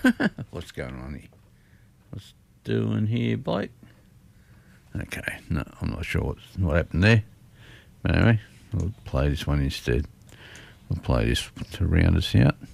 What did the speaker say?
What's going on here? What's doing here, Blake? Okay, no, I'm not sure what happened there. But anyway, we'll play this one instead. We'll play this to round us out.